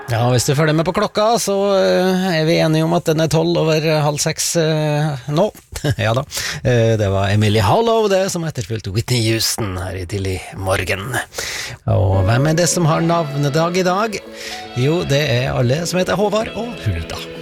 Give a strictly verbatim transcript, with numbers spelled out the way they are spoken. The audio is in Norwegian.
Ja, hvis du følger med på klokka, så uh, er vi enige om at den er tolv over halv seks uh, nå. Ja da, uh, det var Emilie Hollow det, som etterfulgte Whitney Houston her i tidlig morgen. Og hvem er det som har navnedag i dag? Jo, det er alle som heter Håvard og Hulda.